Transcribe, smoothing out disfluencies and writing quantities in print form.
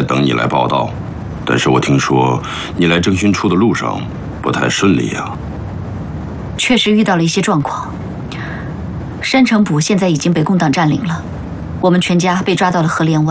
等你来报道，但是我听说你来征询处的路上不太顺利呀。 确实遇到了一些状况。山城堡现在已经被共党占领了，我们全家被抓到了河连湾。